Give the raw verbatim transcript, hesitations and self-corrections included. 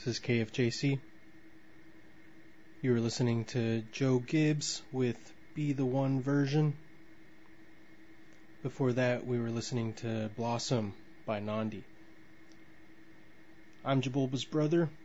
This is K F J C. You were listening to Joe Gibbs with Be the One Version. Before that, we were listening to Blossom by Nandi. I'm Jabulba's brother,